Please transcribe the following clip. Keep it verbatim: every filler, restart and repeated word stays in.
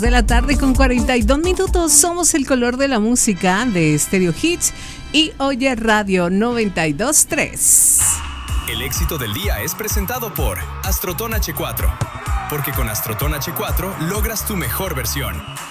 De la tarde con cuarenta y dos minutos. Somos el color de la música de Stereo Hits y Oye Radio noventa y dos punto tres. El éxito del día es presentado por Astroton H cuatro, porque con Astroton H cuatro logras tu mejor versión.